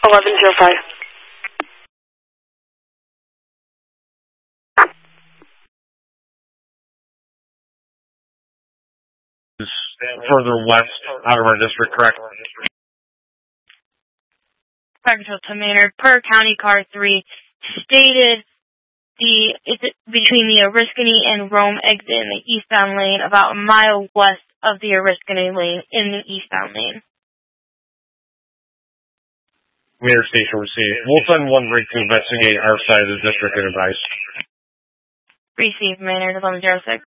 1105. Further west out of our district, correct? Control to Maynard, per County Car 3, stated it's between the Oriskany and Rome exit in the eastbound lane, about a mile west of the Oriskany lane in the eastbound lane. Maynard Station received. We'll send one rig to investigate our side of the district and advise. Received, Maynard 1106.